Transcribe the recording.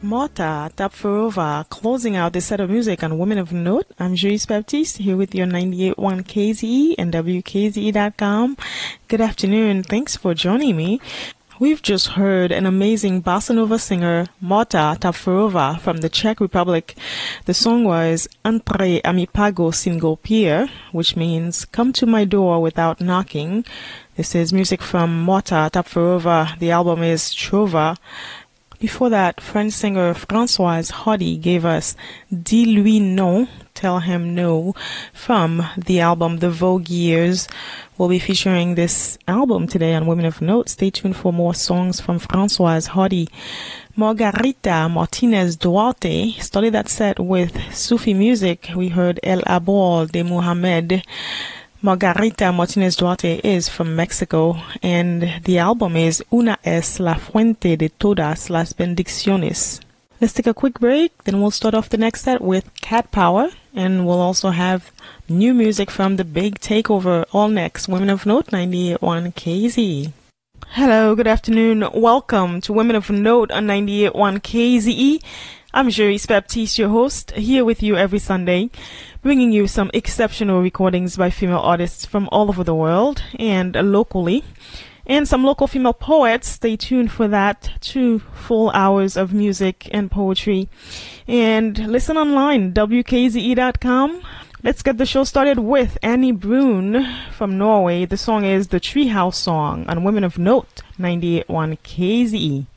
Morta Tapferova closing out this set of music on Women of Note. I'm Juris Baptiste here with your 98.1 KZE and WKZE.com. Good afternoon. Thanks for joining me. We've just heard an amazing bossa nova singer, Morta Tapferova from the Czech Republic. The song was Entre a mi pago sin golpear, which means come to my door without knocking. This is music from Morta Tapferova. The album is Trova. Before that, French singer Françoise Hardy gave us Dis-lui non, Tell Him No, from the album The Vogue Years. We'll be featuring this album today on Women of Note. Stay tuned for more songs from Françoise Hardy. Margarita Martinez Duarte started that set with Sufi music. We heard El Abor de Muhammad. Margarita Martinez Duarte is from Mexico, and the album is Una es la fuente de todas las bendiciones. Let's take a quick break, then we'll start off the next set with Cat Power, and we'll also have new music from the Big Takeover all next. Women of Note 98.1 KZE. Hello, good afternoon. Welcome to Women of Note on 98.1 KZE. I'm Juris Baptiste, your host, here with you every Sunday, bringing you some exceptional recordings by female artists from all over the world and locally, and some local female poets. Stay tuned for that. 2 full hours of music and poetry. And listen online, WKZE.com. Let's get the show started with Annie Brun from Norway. The song is The Treehouse Song on Women of Note 98.1 KZE.